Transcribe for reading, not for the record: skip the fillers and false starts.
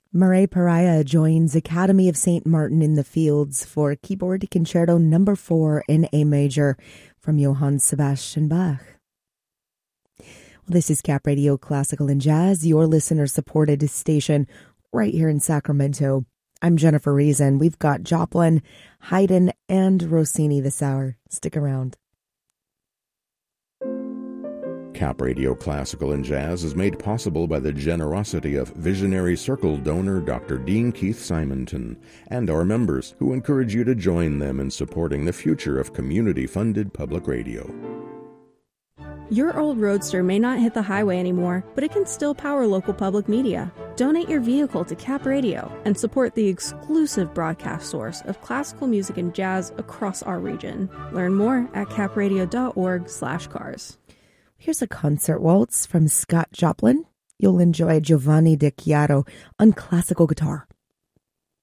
Murray Pariah joins Academy of St. Martin in the Fields for Keyboard Concerto No. 4 in A major from Johann Sebastian Bach. Well, this is Cap Radio Classical and Jazz, your listener-supported station right here in Sacramento. I'm Jennifer Reason. We've got Joplin, Haydn, and Rossini this hour. Stick around. Cap Radio Classical and Jazz is made possible by the generosity of Visionary Circle donor Dr. Dean Keith Simonton and our members, who encourage you to join them in supporting the future of community-funded public radio. Your old Roadster may not hit the highway anymore, but it can still power local public media. Donate your vehicle to Cap Radio and support the exclusive broadcast source of classical music and jazz across our region. Learn more at capradio.org/cars. Here's a concert waltz from Scott Joplin. You'll enjoy Giovanni De Chiaro on classical guitar.